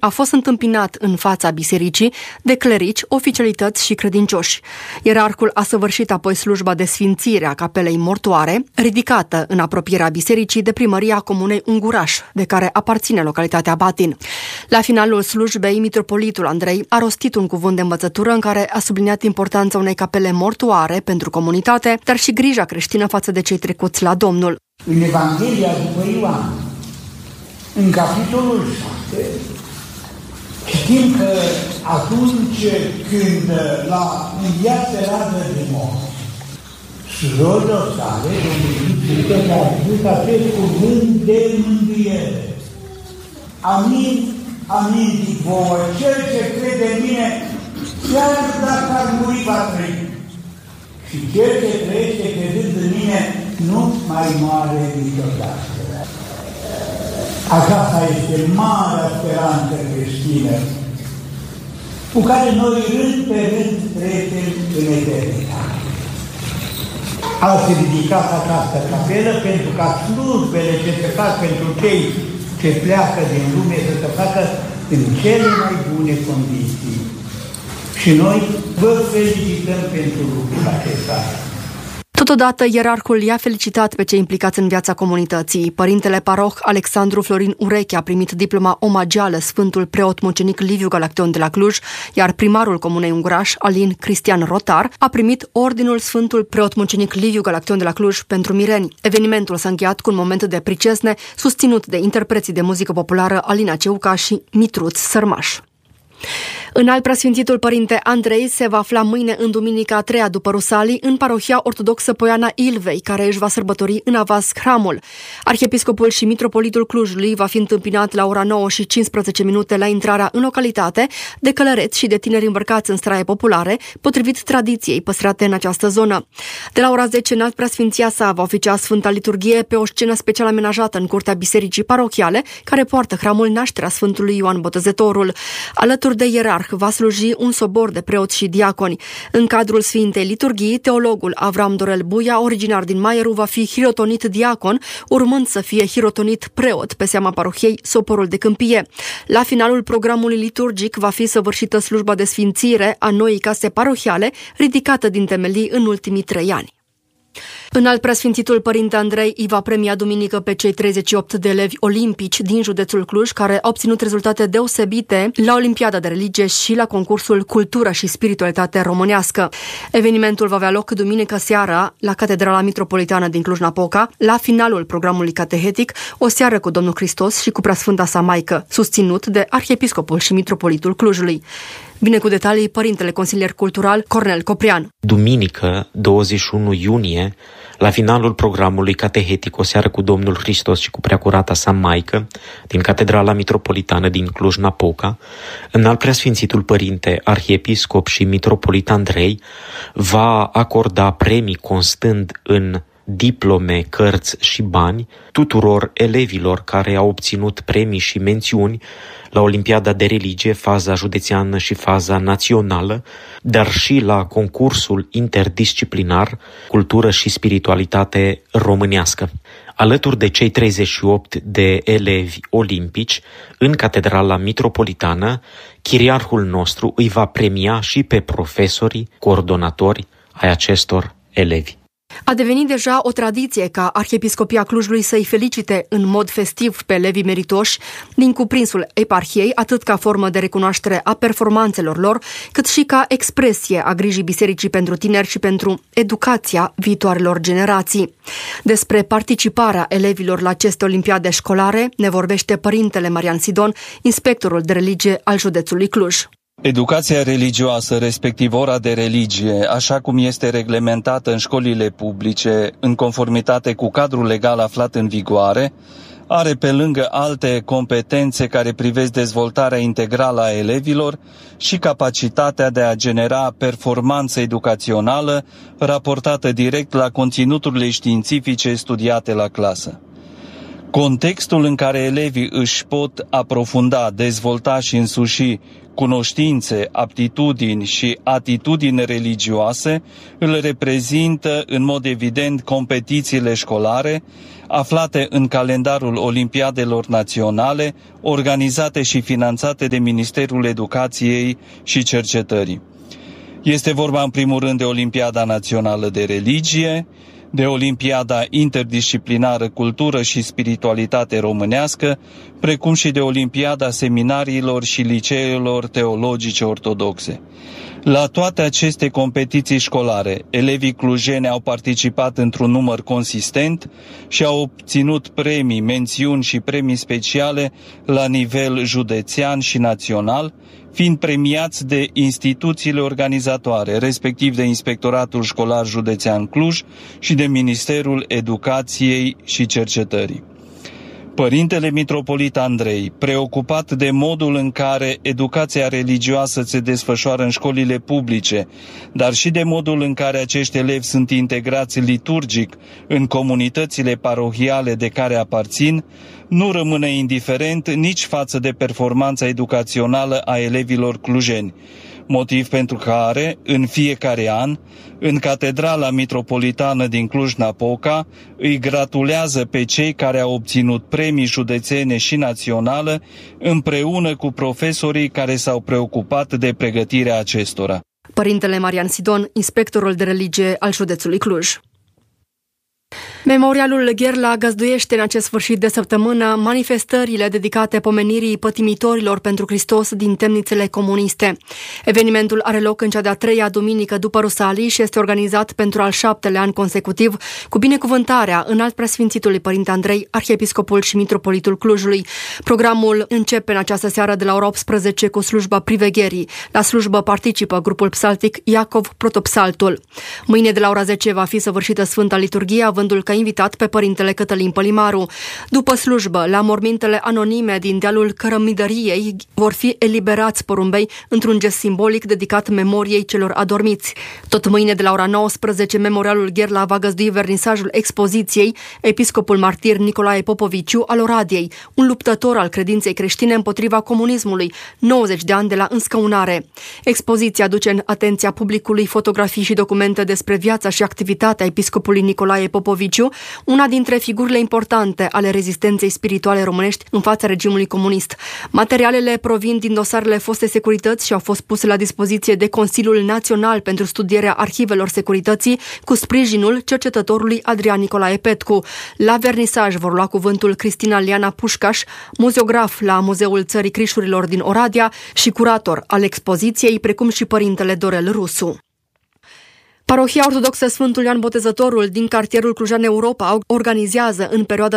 a fost întâmpinat în fața bisericii de clerici, oficialități și credincioși. Ierarhul a săvârșit apoi slujba de sfințire a capelei mortoare, ridicată în apropierea bisericii de primăria comunei Unguraș, de care aparține localitatea Batin. La finalul slujbei, mitropolitul Andrei a rostit un cuvânt de învățătură în care a subliniat importanța unei capele mortoare pentru comunitate, dar și grija creștină față de cei trecuți la Domnul. În Evanghelia după Ioan, în capitolul 7, știm că atunci când l-a înviat pe Lazar de morți, surorilor sale, Domnul a zis acest cuvânt de mântuire. Amin, amin, zic vouă, cel ce crede în mine, chiar dacă ar muri, va trăi. Și cel ce trăiește credând în mine, nu mai moare niciodată. Aceasta este marea speranță creștină, cu care noi rând pe rând trecem în eternitate. Ați ridicat această capelă pentru ca slujbele ce se fac pentru cei ce pleacă din lume să se facă în cele mai bune condiții. Și noi vă felicităm pentru lucrul acesta. Totodată, ierarhul i-a felicitat pe cei implicați în viața comunității. Părintele paroh Alexandru Florin Ureche a primit diploma omagială Sfântul Preot Mucenic Liviu Galacteon de la Cluj, iar primarul comunei Unguraș, Alin Cristian Rotar, a primit ordinul Sfântul Preot Mucenic Liviu Galacteon de la Cluj pentru mireni. Evenimentul s-a încheiat cu un moment de pricesne, susținut de interpreții de muzică populară Alina Ceuca și Mitruț Sărmaș. Înalt preasfințitul părinte Andrei se va afla mâine în duminica a treia după Rusalii în parohia ortodoxă Poiana Ilvei, care își va sărbători în avans hramul. Arhiepiscopul și mitropolitul Clujului va fi întâmpinat la ora 9:15 la intrarea în localitate de călăreți și de tineri îmbrăcați în straie populare, potrivit tradiției păstrate în această zonă. De la ora 10, înalt preasfinția sa va oficia Sfânta Liturghie pe o scenă special amenajată în curtea bisericii parohiale, care poartă hramul Nașterea Sfântului Ioan Botezătorul. Alături de ierarh va sluji un sobor de preoți și diaconi. În cadrul Sfintei Liturghii, teologul Avram Dorel Buia, originar din Maieru, va fi hirotonit diacon, urmând să fie hirotonit preot pe seama parohiei Soporul de Câmpie. La finalul programului liturgic va fi săvârșită slujba de sfințire a noii case parohiale, ridicată din temelii în ultimii 3 ani. Înalt preasfințitul părinte Andrei îi va premia duminică pe cei 38 de elevi olimpici din județul Cluj care au obținut rezultate deosebite la Olimpiada de Religie și la concursul Cultură și Spiritualitate Românească. Evenimentul va avea loc duminică seara la Catedrala Mitropolitană din Cluj-Napoca, la finalul programului catehetic, o seară cu Domnul Hristos și cu Preasfânta sa Maică, susținut de Arhiepiscopul și Mitropolitul Clujului. Vine cu detalii părintele consilier cultural Cornel Coprian. Duminică, 21 iunie, la finalul programului catehetic, o seară cu Domnul Hristos și cu Preacurata sa Maică, din Catedrala Mitropolitană din Cluj-Napoca, înalt preasfințitul părinte arhiepiscop și mitropolit Andrei va acorda premii constând în diplome, cărți și bani tuturor elevilor care au obținut premii și mențiuni la Olimpiada de Religie, faza județeană și faza națională, dar și la concursul interdisciplinar Cultură și Spiritualitate Românească. Alături de cei 38 de elevi olimpici, în Catedrala Mitropolitană, chiriarhul nostru îi va premia și pe profesorii, coordonatori ai acestor elevi. A devenit deja o tradiție ca Arhiepiscopia Clujului să-i felicite în mod festiv pe elevii meritoși din cuprinsul eparhiei, atât ca formă de recunoaștere a performanțelor lor, cât și ca expresie a grijii bisericii pentru tineri și pentru educația viitoarelor generații. Despre participarea elevilor la aceste olimpiade școlare ne vorbește părintele Marian Sidon, inspectorul de religie al județului Cluj. Educația religioasă, respectiv ora de religie, așa cum este reglementată în școlile publice, în conformitate cu cadrul legal aflat în vigoare, are pe lângă alte competențe care privesc dezvoltarea integrală a elevilor și capacitatea de a genera performanță educațională raportată direct la conținuturile științifice studiate la clasă. Contextul în care elevii își pot aprofunda, dezvolta și însuși cunoștințe, aptitudini și atitudini religioase îl reprezintă în mod evident competițiile școlare aflate în calendarul Olimpiadelor Naționale, organizate și finanțate de Ministerul Educației și Cercetării. Este vorba în primul rând de Olimpiada Națională de Religie, de Olimpiada Interdisciplinară Cultură și Spiritualitate Românească, precum și de Olimpiada Seminariilor și Liceelor Teologice Ortodoxe. La toate aceste competiții școlare, elevii clujeni au participat într-un număr consistent și au obținut premii, mențiuni și premii speciale la nivel județean și național, fiind premiați de instituțiile organizatoare, respectiv de Inspectoratul Școlar Județean Cluj și de Ministerul Educației și Cercetării. Părintele Mitropolit Andrei, preocupat de modul în care educația religioasă se desfășoară în școlile publice, dar și de modul în care acești elevi sunt integrați liturgic în comunitățile parohiale de care aparțin, nu rămâne indiferent nici față de performanța educațională a elevilor clujeni, motiv pentru care, în fiecare an, în Catedrala Mitropolitană din Cluj-Napoca, îi gratulează pe cei care au obținut premii județene și naționale, împreună cu profesorii care s-au preocupat de pregătirea acestora. Părintele Marian Sidon, inspectorul de religie al județului Cluj. Memorialul Gherla găzduiește în acest sfârșit de săptămână manifestările dedicate pomenirii pătimitorilor pentru Hristos din temnițele comuniste. Evenimentul are loc în cea de-a 3-a duminică după Rusalii și este organizat pentru al 7-lea an consecutiv cu binecuvântarea Înalt Preasfințitului Părinte Andrei, arhiepiscopul și mitropolitul Clujului. Programul începe în această seară de la ora 18 cu slujba privegherii. La slujbă participă grupul psaltic Iacov Protopsaltul. Mâine de la ora 10 va fi săvârșită Sfânta Liturghie, avându-l ca invitat pe Părintele Cătălin Pălimaru. După slujbă, la mormintele anonime din dealul Cărămidăriei vor fi eliberați porumbei într-un gest simbolic dedicat memoriei celor adormiți. Tot mâine de la ora 19, Memorialul Gherla va găzdui vernisajul expoziției Episcopul martir Nicolae Popoviciu al Oradiei, un luptător al credinței creștine împotriva comunismului, 90 de ani de la înscăunare. Expoziția duce în atenția publicului fotografii și documente despre viața și activitatea episcopului Nicolae Popoviciu, una dintre figurile importante ale rezistenței spirituale românești în fața regimului comunist. Materialele provin din dosarele foste securități și au fost puse la dispoziție de Consiliul Național pentru studierea arhivelor securității cu sprijinul cercetătorului Adrian Nicolae Petcu. La vernisaj vor lua cuvântul Cristina Liana Pușcaș, muzeograf la Muzeul Țării Crișurilor din Oradea și curator al expoziției, precum și Părintele Dorel Rusu. Parohia Ortodoxă Sfântul Ioan Botezătorul din cartierul Clujan Europa organizează în perioada 21-24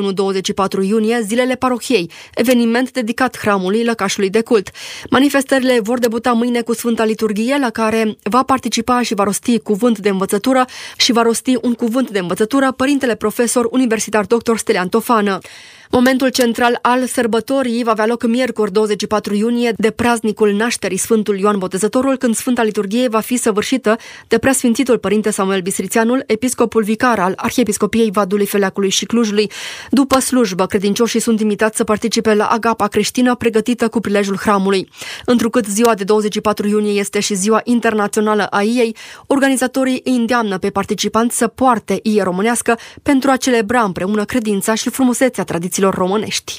iunie Zilele Parohiei, eveniment dedicat hramului lăcașului de cult. Manifestările vor debuta mâine cu Sfânta Liturghie, la care va participa și va rosti cuvânt de învățătură și va rosti un cuvânt de învățătură Părintele Profesor Universitar Dr. Stelian Tofană. Momentul central al sărbătorii va avea loc miercuri 24 iunie de praznicul nașterii Sfântul Ioan Botezătorul, când Sfânta Liturghie va fi săvârșită de Preasfințitul Părinte Samuel Bistrițeanul, episcopul vicar al Arhiepiscopiei Vadului, Feleacului și Clujului. După slujbă, credincioșii sunt invitați să participe la agapa creștină pregătită cu prilejul hramului. Întrucât ziua de 24 iunie este și ziua internațională a iei, organizatorii îi îndeamnă pe participanți să poarte ie românească pentru a celebra împreună credința și frumusețea tradiției românești.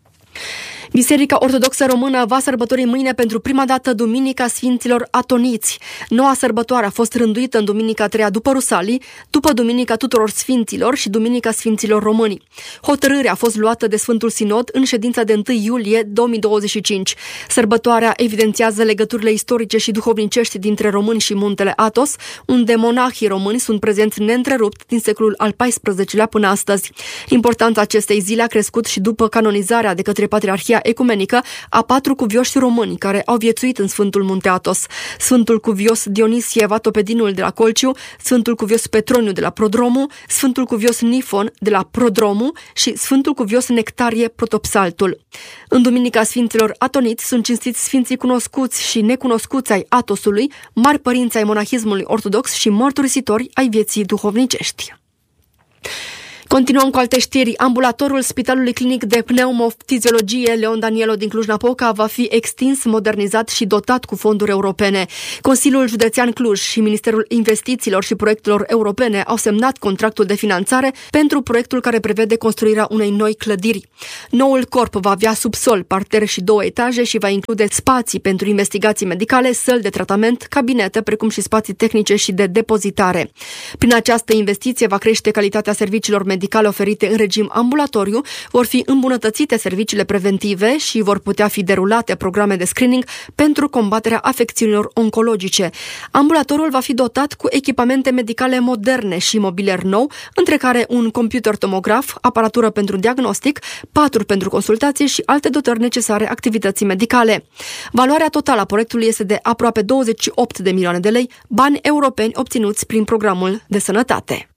Biserica Ortodoxă Română va sărbători mâine pentru prima dată Duminica Sfinților Atoniți. Noua sărbătoare a fost rânduită în Duminica 3-a după Rusalii, după Duminica Tuturor Sfinților și Duminica Sfinților Români. Hotărârea a fost luată de Sfântul Sinod în ședința de 1 iulie 2025. Sărbătoarea evidențiază legăturile istorice și duhovnicești dintre români și muntele Athos, unde monahii români sunt prezenți neîntrerupt din secolul al XIV-lea până astăzi. Importanța acestei zile a crescut și după canonizarea de către Patriarhia Ecumenică a 4 cuvioși români care au viețuit în Sfântul Munte Athos: Sfântul cuvios Dionisie Vatopedinul de la Colciu, Sfântul cuvios Petroniu de la Prodromu, Sfântul cuvios Nifon de la Prodromu și Sfântul cuvios Nectarie Protopsaltul. În Duminica Sfinților Atoniți sunt cinstiți sfinții cunoscuți și necunoscuți ai Athosului, mari părinți ai monahismului ortodox și mărturisitori ai vieții duhovnicești. Continuăm cu alte știri. Ambulatorul Spitalului Clinic de Pneumofiziologie Leon Danielo din Cluj-Napoca va fi extins, modernizat și dotat cu fonduri europene. Consiliul Județean Cluj și Ministerul Investițiilor și Proiectelor Europene au semnat contractul de finanțare pentru proiectul care prevede construirea unei noi clădiri. Noul corp va avea subsol, parter și 2 etaje și va include spații pentru investigații medicale, săli de tratament, cabinete, precum și spații tehnice și de depozitare. Prin această investiție va crește calitatea serviciilor medicale oferite în regim ambulatoriu, vor fi îmbunătățite serviciile preventive și vor putea fi derulate programe de screening pentru combaterea afecțiunilor oncologice. Ambulatorul va fi dotat cu echipamente medicale moderne și mobilier nou, între care un computer tomograf, aparatură pentru diagnostic, paturi pentru consultație și alte dotări necesare activității medicale. Valoarea totală a proiectului este de aproape 28 de milioane de lei, bani europeni obținuți prin programul de sănătate.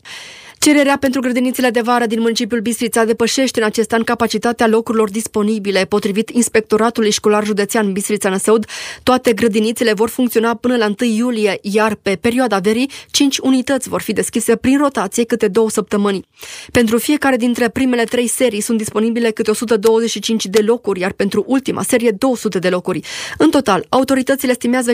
Cererea pentru grădinițele de vară din municipiul Bistrița depășește în acest an capacitatea locurilor disponibile. Potrivit Inspectoratului Școlar Județean Bistrița-Năsăud, toate grădinițele vor funcționa până la 1 iulie, iar pe perioada verii, 5 unități vor fi deschise prin rotație câte 2 săptămâni. Pentru fiecare dintre primele 3 serii sunt disponibile câte 125 de locuri, iar pentru ultima serie 200 de locuri. În total, autoritățile estimează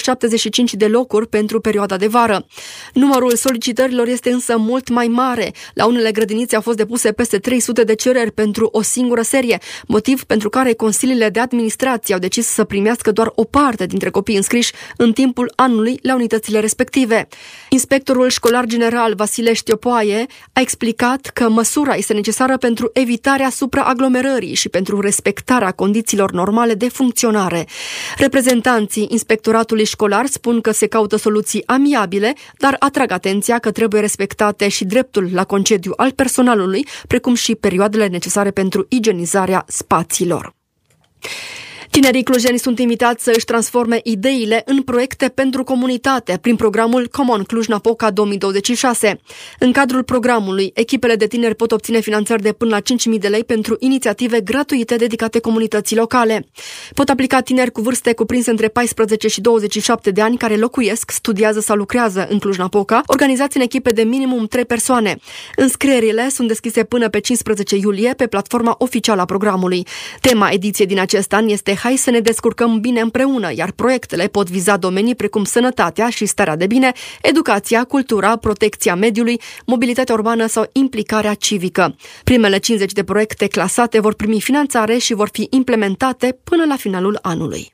575 de locuri pentru perioada de vară. Numărul solicitărilor este însă mult mai mare. La unele grădinițe au fost depuse peste 300 de cereri pentru o singură serie, motiv pentru care consiliile de administrație au decis să primească doar o parte dintre copiii înscriși în timpul anului la unitățile respective. Inspectorul școlar general Vasile Știopoaie a explicat că măsura este necesară pentru evitarea supraaglomerării și pentru respectarea condițiilor normale de funcționare. Reprezentanții inspectoratului școlar spun că se caută soluții amiabile, dar atrag atenția că trebuie respectate și dreptul la concediu al personalului, precum și perioadele necesare pentru igienizarea spațiilor. Tinerii clujeni sunt invitați să își transforme ideile în proiecte pentru comunitate prin programul Common Cluj-Napoca 2026. În cadrul programului, echipele de tineri pot obține finanțări de până la 5.000 de lei pentru inițiative gratuite dedicate comunității locale. Pot aplica tineri cu vârste cuprinse între 14 și 27 de ani care locuiesc, studiază sau lucrează în Cluj-Napoca, organizați în echipe de minimum 3 persoane. Înscrierile sunt deschise până pe 15 iulie pe platforma oficială a programului. Tema ediției din acest an este Hai să ne descurcăm bine împreună, iar proiectele pot viza domenii precum sănătatea și starea de bine, educația, cultura, protecția mediului, mobilitatea urbană sau implicarea civică. Primele 50 de proiecte clasate vor primi finanțare și vor fi implementate până la finalul anului.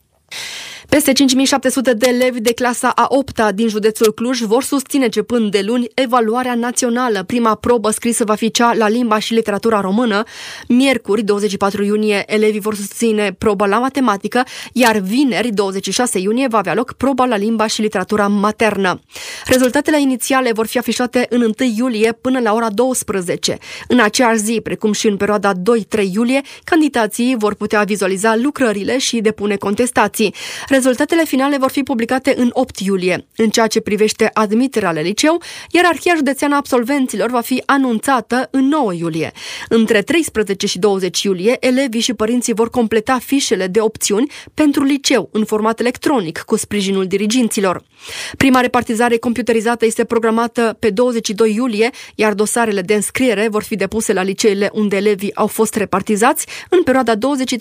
Peste 5.700 de elevi de clasa a 8-a din județul Cluj vor susține începând de luni evaluarea națională. Prima probă scrisă va fi cea la limba și literatura română. Miercuri, 24 iunie, elevii vor susține proba la matematică, iar vineri, 26 iunie, va avea loc proba la limba și literatura maternă. Rezultatele inițiale vor fi afișate în 1 iulie până la ora 12. În aceeași zi, precum și în perioada 2-3 iulie, candidații vor putea vizualiza lucrările și depune contestații. Rezultatele finale vor fi publicate în 8 iulie. În ceea ce privește admiterea la liceu, ierarhia județeană a absolvenților va fi anunțată în 9 iulie. Între 13 și 20 iulie, elevii și părinții vor completa fișele de opțiuni pentru liceu în format electronic cu sprijinul diriginților. Prima repartizare computerizată este programată pe 22 iulie, iar dosarele de înscriere vor fi depuse la liceele unde elevii au fost repartizați în perioada 23-28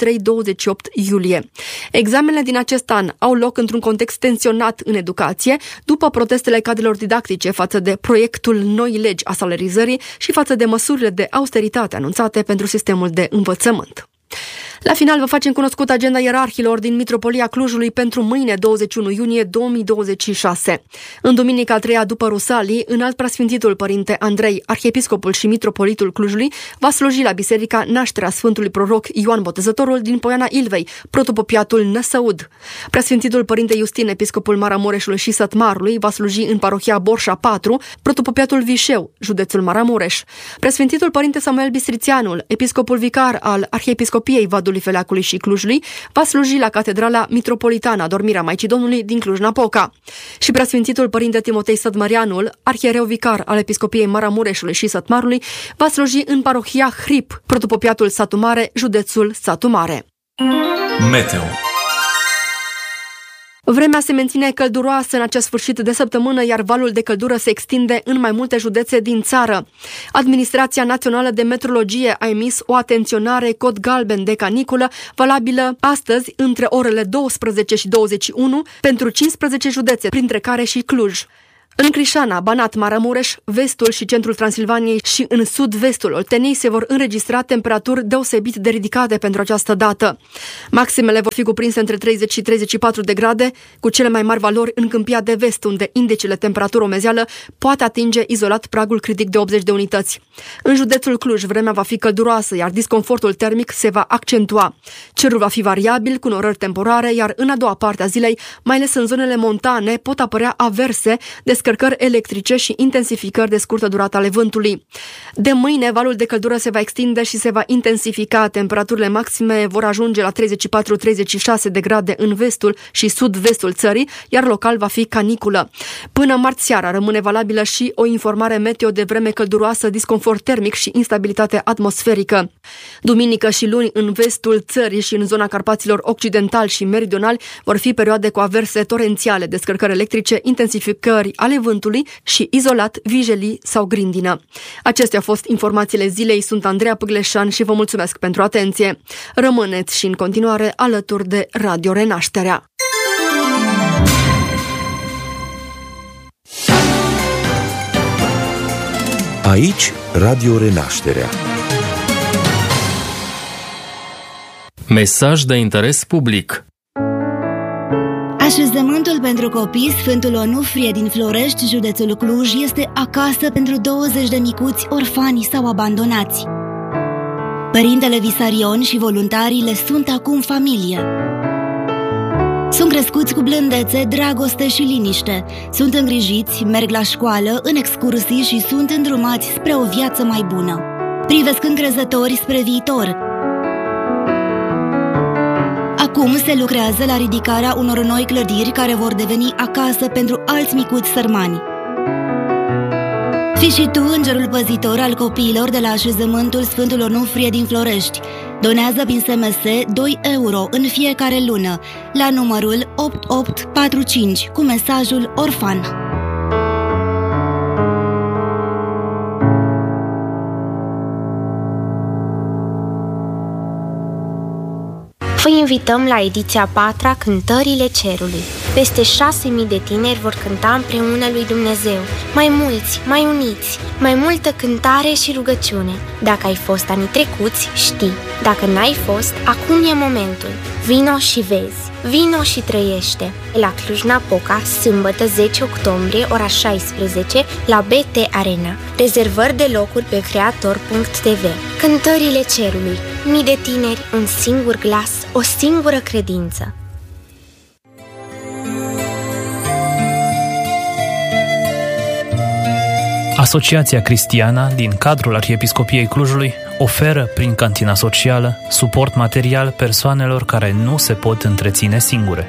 iulie. Examenele din acest an au loc într-un context tensionat în educație, după protestele cadrelor didactice față de proiectul Noi legi a salarizării și față de măsurile de austeritate anunțate pentru sistemul de învățământ. La final vă facem cunoscut agenda ierarhilor din Mitropolia Clujului pentru mâine, 21 iunie 2026. În duminica 3-a după Rusalii, înalt preasfințitul părinte Andrei, arhiepiscopul și mitropolitul Clujului, va sluji la biserica Nașterea Sfântului Proroc Ioan Botezătorul din Poiana Ilvei, protopopiatul Năsăud. Preasfințitul părinte Justin, episcopul Maramureșului și Sătmarului, va sluji în parohia Borșa 4, protopopiatul Vișeu, județul Maramureș. Preasfințitul părinte Samuel Bistrițianul, episcopul vicar al Arhiepiscopiei Vadului Feleacului și Clujului, va sluji la Catedrala Mitropolitană a Dormirea Maicii Domnului din Cluj-Napoca. Și preasfințitul părinte Timotei Sătmăreanul, arhiereu vicar al Episcopiei Maramureșului și Sătmarului, va sluji în parohia Hrip, protopopiatul Satu Mare, județul Satu Mare. Meteo. Vremea se menține călduroasă în acest sfârșit de săptămână, iar valul de căldură se extinde în mai multe județe din țară. Administrația Națională de Meteorologie a emis o atenționare cod galben de caniculă, valabilă astăzi între orele 12 și 21 pentru 15 județe, printre care și Cluj. În Crișana, Banat, Maramureș, vestul și centrul Transilvaniei și în sud-vestul Olteniei se vor înregistra temperaturi deosebit de ridicate pentru această dată. Maximele vor fi cuprinse între 30 și 34 de grade, cu cele mai mari valori în Câmpia de Vest, unde indicele temperatură omezeală poate atinge izolat pragul critic de 80 de unități. În județul Cluj, vremea va fi călduroasă, iar disconfortul termic se va accentua. Cerul va fi variabil, cu norări temporare, iar în a doua parte a zilei, mai ales în zonele montane, pot apărea averse, descărcări electrice și intensificări de scurtă durată ale vântului. De mâine, valul de căldură se va extinde și se va intensifica. Temperaturile maxime vor ajunge la 34-36 de grade în vestul și sud-vestul țării, iar local va fi caniculă. Până marți seara rămâne valabilă și o informare meteo de vreme călduroasă, disconfort termic și instabilitate atmosferică. Duminică și luni, în vestul țării și în zona Carpaților occidentali și meridionali, vor fi perioade cu averse torențiale, descărcări electrice, intensificări ale vântului și izolat vijelii sau grindină. Acestea au fost informațiile zilei. Sunt Andreea Pâgleșan și vă mulțumesc pentru atenție. Rămâneți și în continuare alături de Radio Renașterea. Aici Radio Renașterea. Mesaj de interes public. Așezământul pentru copii Sfântul Onufrie din Florești, județul Cluj, este acasă pentru 20 de micuți orfani sau abandonați. Părintele Visarion și voluntarii le sunt acum familie. Sunt crescuți cu blândețe, dragoste și liniște. Sunt îngrijiți, merg la școală, în excursii și sunt îndrumați spre o viață mai bună. Privesc încrezători spre viitor. Acum se lucrează la ridicarea unor noi clădiri care vor deveni acasă pentru alți micuți sărmani. Fii și tu îngerul păzitor al copiilor de la așezământul Sfântul Onufrie din Florești. Donează prin SMS 2 euro în fiecare lună la numărul 8845 cu mesajul orfan. Vă invităm la ediția 4-a Cântările Cerului. Peste 6.000 de tineri vor cânta împreună lui Dumnezeu. Mai mulți, mai uniți, mai multă cântare și rugăciune. Dacă ai fost anii trecuți, știi. Dacă n-ai fost, acum e momentul. Vino și vezi. Vino și trăiește. La Cluj-Napoca, sâmbătă 10 octombrie, ora 16, la BT Arena. Rezervări de locuri pe creator.tv. Cântările Cerului. Mii de tineri, un singur glas, o singură credință. Asociația Cristiana din cadrul Arhiepiscopiei Clujului oferă prin cantina socială suport material persoanelor care nu se pot întreține singure.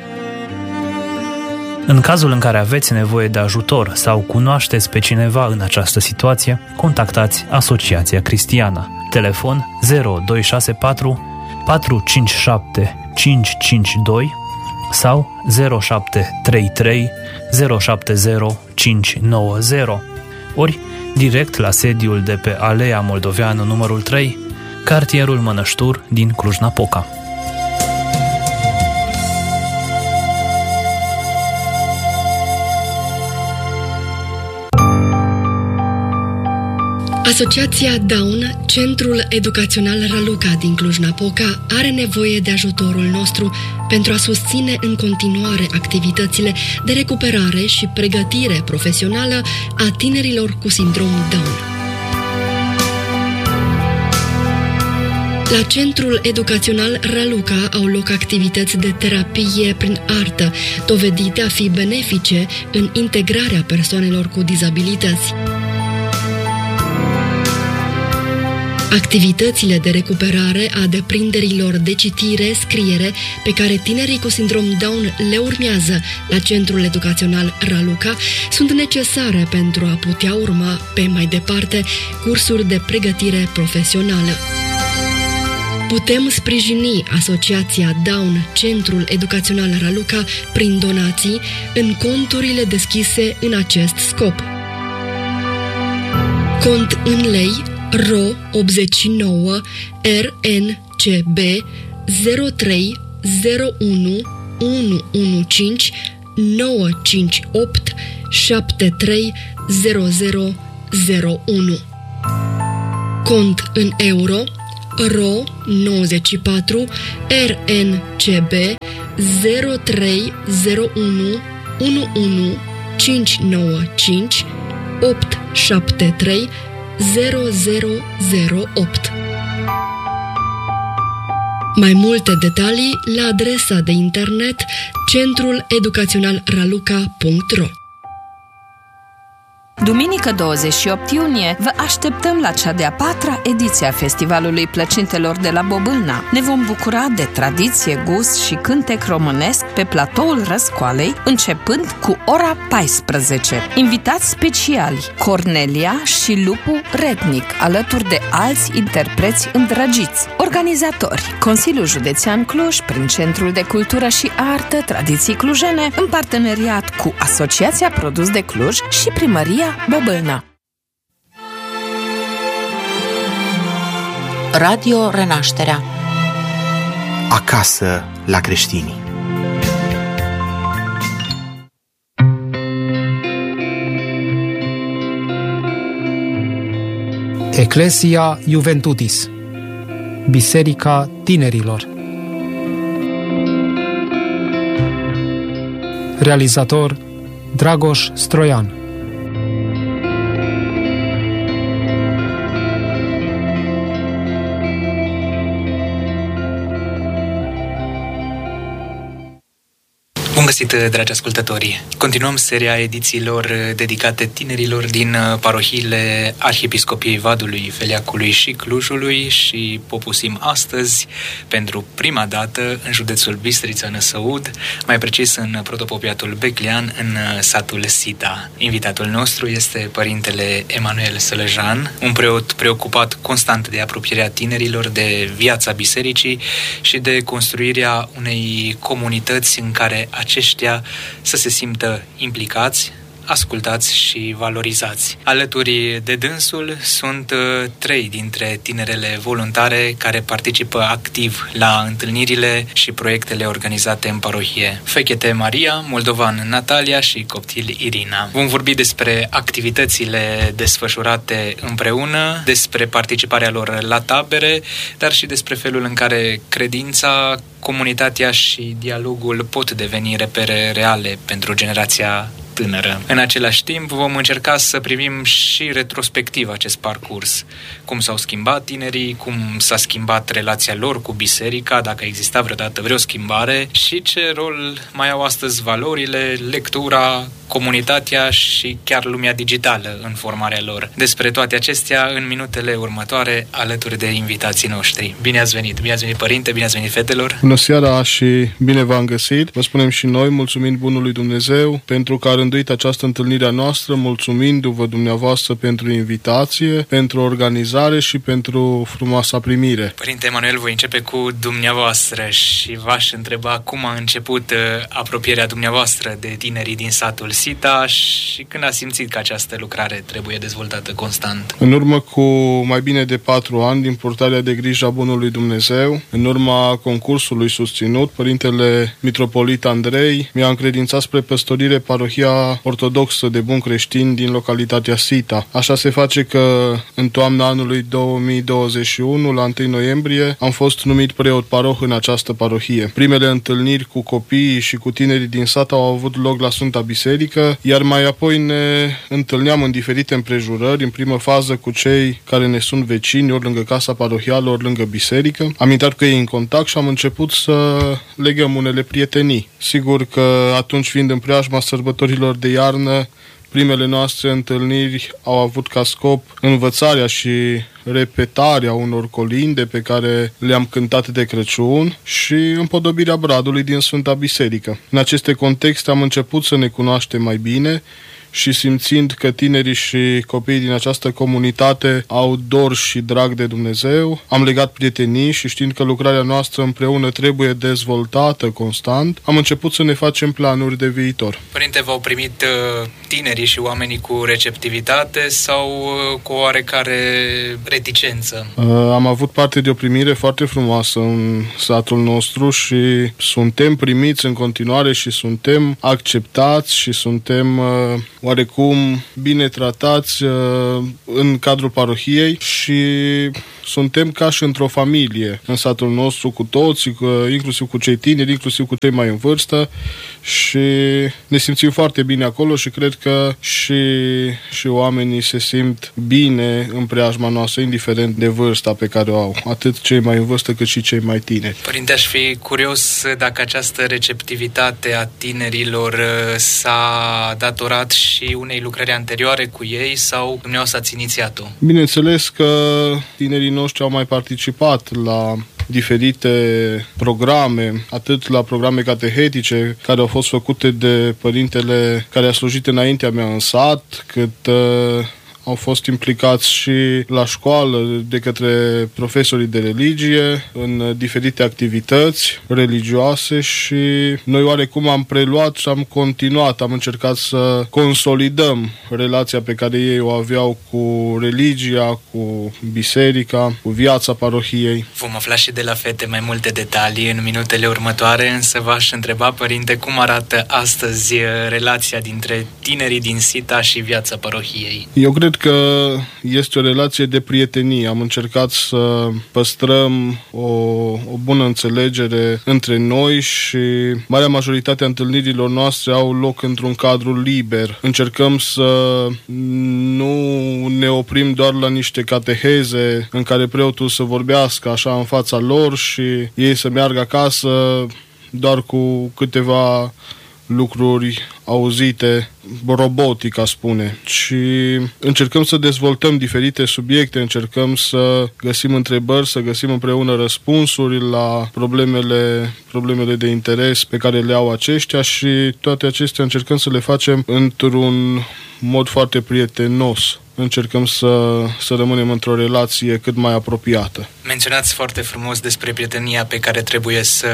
În cazul în care aveți nevoie de ajutor sau cunoașteți pe cineva în această situație, contactați Asociația Cristiana. Telefon 0264 457 552 sau 0733 070 590, ori direct la sediul de pe Alea Moldoveanu numărul 3, cartierul Mănăștur din Cluj-Napoca. Asociația Down, Centrul Educațional Raluca din Cluj-Napoca, are nevoie de ajutorul nostru pentru a susține în continuare activitățile de recuperare și pregătire profesională a tinerilor cu sindrom Down. La Centrul Educațional Raluca au loc activități de terapie prin artă, dovedite a fi benefice în integrarea persoanelor cu dizabilități. Activitățile de recuperare a deprinderilor de citire, scriere, pe care tinerii cu sindrom Down le urmează la Centrul Educațional Raluca, sunt necesare pentru a putea urma pe mai departe cursuri de pregătire profesională. Putem sprijini Asociația Down, Centrul Educațional Raluca, prin donații în conturile deschise în acest scop. Cont în lei RO 89 RNCB 03 01 115 958 73 0001. Cont în euro RO 94 RNCB 0301 11595 873 0008. Mai multe detalii la adresa de internet centruleducaționalraluca.ro. Duminică 28 iunie vă așteptăm la cea de-a 4-a ediție a Festivalului Plăcintelor de la Bobâlna. Ne vom bucura de tradiție, gust și cântec românesc pe platoul Răscoalei, începând cu ora 14. Invitați speciali Cornelia și Lupu Rednic, alături de alți interpreți îndrăgiți. Organizatori Consiliul Județean Cluj, prin Centrul de Cultură și Artă Tradiții Clujene, în parteneriat cu Asociația Produs de Cluj și Primăria Bobâlna. Radio Renașterea. Acasă la creștini. Ecclesia Juventutis, Biserica Tinerilor. Realizator Dragoș Stroian. Bun găsit, dragi ascultători! Continuăm seria edițiilor dedicate tinerilor din parohiile Arhiepiscopiei Vadului, Feliacului și Clujului și popusim astăzi pentru prima dată în județul Bistrița-Năsăud, mai precis în protopopiatul Beclean, în satul Sita. Invitatul nostru este părintele Emanuel Sălăjan, un preot preocupat constant de apropierea tinerilor de viața bisericii și de construirea unei comunități în care aceștia să se simtă implicați, ascultați și valorizați. Alături de dânsul sunt 3 dintre tinerele voluntare care participă activ la întâlnirile și proiectele organizate în parohie. Fechete Maria, moldovan Natalia și coptil Irina. Vom vorbi despre activitățile desfășurate împreună, despre participarea lor la tabere, dar și despre felul în care credința, comunitatea și dialogul pot deveni repere reale pentru generația tânără. În același timp, vom încerca să privim și retrospectiv acest parcurs. Cum s-au schimbat tinerii, cum s-a schimbat relația lor cu biserica, dacă exista vreodată vreo schimbare și ce rol mai au astăzi valorile, lectura, comunitatea și chiar lumea digitală în formarea lor. Despre toate acestea în minutele următoare alături de invitații noștri. Bine ați venit! Bine ați venit, părinte! Bine ați venit, fetelor! Bună seara și bine v-am găsit! Vă spunem și noi, mulțumind bunului Dumnezeu pentru că a rânduit această întâlnire a noastră, mulțumindu-vă dumneavoastră pentru invitație, pentru organizare și pentru frumoasa primire. Părinte Emanuel, voi începe cu dumneavoastră și v-aș întreba cum a început apropierea dumneavoastră de tinerii din satul Sita și când a simțit că această lucrare trebuie dezvoltată constant. În urmă cu mai bine de 4 ani din purtarea de grijă a bunului Dumnezeu, în urma concursului susținut, părintele mitropolit Andrei mi-a încredințat spre păstorire parohia ortodoxă de buni creștini din localitatea Sita. Așa se face că în toamna anului 2021, la 1 noiembrie, am fost numit preot paroh în această parohie. Primele întâlniri cu copiii și cu tinerii din sat au avut loc la Sfânta Biserică, iar mai apoi ne întâlneam în diferite împrejurări, în primă fază cu cei care ne sunt vecini, ori lângă casa parohială, ori lângă biserică. Am intrat cu ei în contact și am început să legăm unele prietenii. Sigur că atunci, fiind în preajma sărbătorilor de iarnă, primele noastre întâlniri au avut ca scop învățarea și repetarea unor colinde pe care le-am cântat de Crăciun și împodobirea bradului din Sfânta Biserică. În aceste contexte am început să ne cunoaștem mai bine și simțind că tinerii și copiii din această comunitate au dor și drag de Dumnezeu, am legat prietenii și știind că lucrarea noastră împreună trebuie dezvoltată constant, am început să ne facem planuri de viitor. Părinte, v-au primit tinerii și oamenii cu receptivitate sau cu oarecare reticență? Am avut parte de o primire foarte frumoasă în satul nostru și suntem primiți în continuare și suntem acceptați și suntem oarecum bine tratați în cadrul parohiei și suntem ca și într-o familie în satul nostru cu toți, inclusiv cu cei tineri, inclusiv cu cei mai în vârstă și ne simțim foarte bine acolo și cred că și oamenii se simt bine în preajma noastră, indiferent de vârsta pe care o au, atât cei mai în vârstă cât și cei mai tineri. Părinte, aș fi curios dacă această receptivitate a tinerilor s-a datorat și unei lucrări anterioare cu ei sau dumneavoastră ați inițiat-o? Bineînțeles că tinerii noștri au mai participat la diferite programe, atât la programe catehetice care au fost făcute de părintele care a slujit înaintea mea în sat, cât au fost implicați și la școală de către profesorii de religie în diferite activități religioase și noi oarecum am preluat și am continuat, am încercat să consolidăm relația pe care ei o aveau cu religia, cu biserica, cu viața parohiei. Vom afla și de la fete mai multe detalii în minutele următoare, însă v-aș întreba, părinte, cum arată astăzi relația dintre tinerii din Sita și viața parohiei? Eu cred că este o relație de prietenie. Am încercat să păstrăm o bună înțelegere între noi și marea majoritate a întâlnirilor noastre au loc într-un cadru liber. Încercăm să nu ne oprim doar la niște cateheze în care preotul să vorbească așa în fața lor și ei să meargă acasă doar cu câteva lucruri auzite, robotic, a spune. Și încercăm să dezvoltăm diferite subiecte, încercăm să găsim întrebări, să găsim împreună răspunsuri la problemele de interes pe care le au aceștia și toate acestea încercăm să le facem într-un mod foarte prietenos. Încercăm să rămânem într-o relație cât mai apropiată. Menționați foarte frumos despre prietenia pe care trebuie să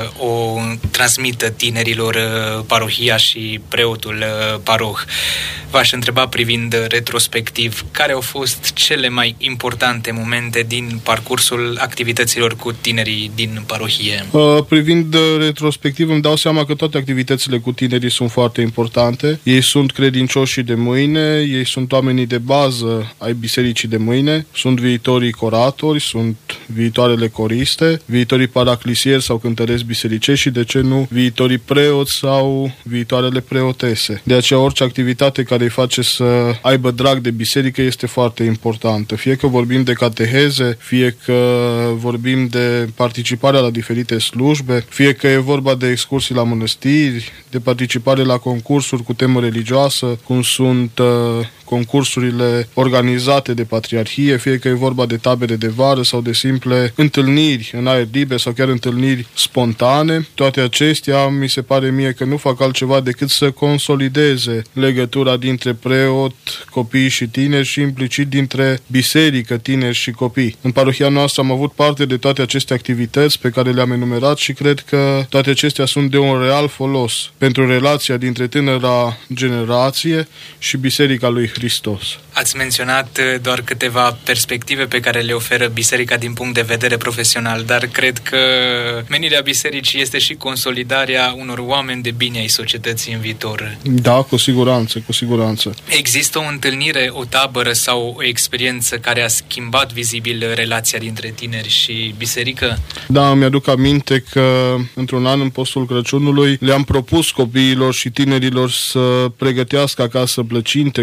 o transmită tinerilor parohia și preotul paroh. V-aș întreba, privind retrospectiv, care au fost cele mai importante momente din parcursul activităților cu tinerii din parohie? Privind retrospectiv, îmi dau seama că toate activitățile cu tinerii sunt foarte importante. Ei sunt credincioșii de mâine, ei sunt oamenii de bază ai bisericii de mâine, sunt viitorii coratori, sunt viitoarele coriste, viitorii paraclisieri sau cântăreți bisericești și, de ce nu, viitorii preoți sau viitoarele preotese. De aceea orice activitate care îi face să aibă drag de biserică este foarte importantă. Fie că vorbim de cateheze, fie că vorbim de participarea la diferite slujbe, fie că e vorba de excursii la mănăstiri, de participare la concursuri cu temă religioasă, cum sunt concursurile organizate de Patriarhie, fie că e vorba de tabere de vară sau de simple întâlniri în aer liber sau chiar întâlniri spontane. Toate acestea mi se pare mie că nu fac altceva decât să consolideze legătura dintre preot, copii și tineri și implicit dintre biserică, tineri și copii. În parohia noastră am avut parte de toate aceste activități pe care le-am enumerat și cred că toate acestea sunt de un real folos pentru relația dintre tânăra generație și Biserica lui Hristos. Ați menționat doar câteva perspective pe care le oferă biserica din punct de vedere profesional, dar cred că menirea bisericii este și consolidarea unor oameni de bine ai societății în viitor. Da, cu siguranță, cu siguranță. Există o întâlnire, o tabără sau o experiență care a schimbat vizibil relația dintre tineri și biserică? Da, mi-aduc aminte că într-un an în postul Crăciunului le-am propus copiilor și tinerilor să pregătească acasă plăcinte, gogori